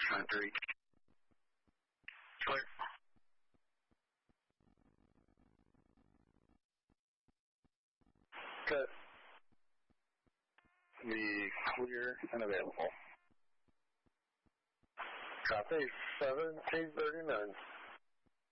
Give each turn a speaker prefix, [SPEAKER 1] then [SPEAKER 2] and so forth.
[SPEAKER 1] trying to reach. Clear. Good. Be clear and available. Copy 7839.